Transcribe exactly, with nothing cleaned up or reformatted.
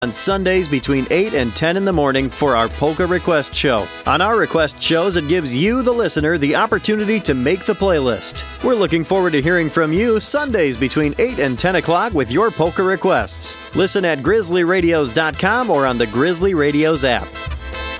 on Sundays between eight and ten in the morning for our Polka Request Show. On our request shows, it gives you, the listener, the opportunity to make the playlist. We're looking forward to hearing from you Sundays between eight and ten o'clock with your polka requests. Listen at grizzly radios dot com or on the Grizzly Radios app.